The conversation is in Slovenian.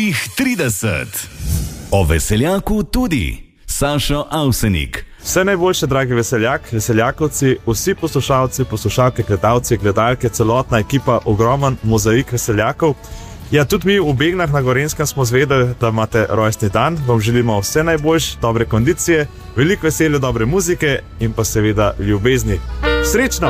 30. O veseljaku tudi. Sašo Avsenik. Vse najboljše, dragi veseljakovci, vsi poslušalci, poslušalke, gledalci, gledalke, celotna ekipa, ogromen mozaik veseljakov. Ja, tudi mi v Begnah na Gorenjskem smo zvedeli, da imate rojstni dan. Vam želimo vse najboljše, dobre kondicije, veliko veselja, dobre muzike in pa seveda ljubezni. Srečno!